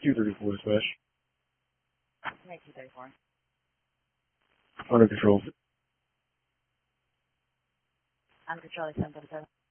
234 dispatch. Make 234. Under control. I'm controlling 777.